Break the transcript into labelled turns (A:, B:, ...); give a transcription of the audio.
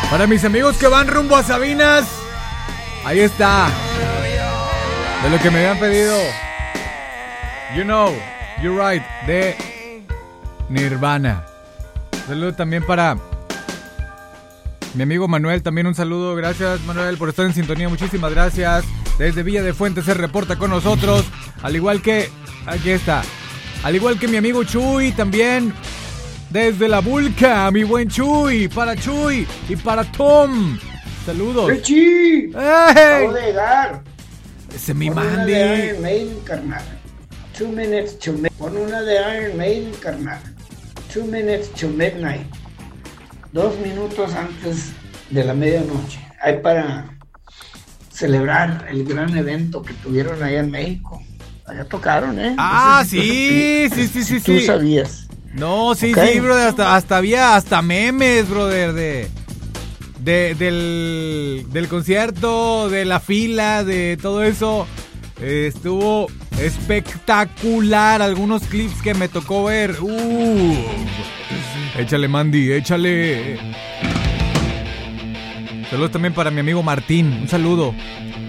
A: Para mis amigos que van rumbo a Sabinas, ahí está. De lo que me habían pedido. You Know, You're Right, de Nirvana. Saludo también para mi amigo Manuel, también un saludo. Gracias, Manuel, por estar en sintonía. Muchísimas gracias. Desde Villa de Fuentes se reporta con nosotros. Al igual que... Aquí está. Al igual que mi amigo Chuy también. Desde la Vulca, mi buen Chuy. Para Chuy y para Tom. Saludos.
B: ¡Richie! Acabo de llegar.
A: Ese mi
B: Pon una
A: Mandy.
B: de Iron Maiden, carnal. 2 minutes to midnight. Pon una de Iron Maiden, carnal. 2 minutes to midnight. 2 minutos antes de la medianoche. Hay para celebrar el gran evento que tuvieron allá en México. Allá tocaron, ¿eh?
A: Ah,
B: No sé si
A: sí.
B: tú sabías.
A: No, sí,
B: Okay.
A: sí, brother. Hasta había memes, brother, del concierto, de la fila, de todo eso. Estuvo espectacular. Algunos clips que me tocó ver. Échale, Mandy, échale. Saludos también para mi amigo Martín. Un saludo.